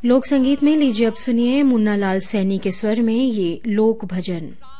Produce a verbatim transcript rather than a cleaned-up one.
लोक संगीत में लीजिए अब सुनिए मुन्ना लाल सैनी के स्वर में ये लोक भजन।